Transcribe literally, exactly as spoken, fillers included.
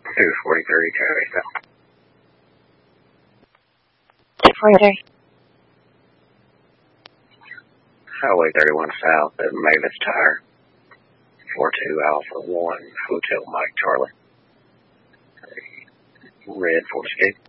two forty-three, Charlie South. two forty-three. Highway thirty-one South at Mavis Tire. four two Alpha one, Hotel Mike Charlie. Red Ford Escape.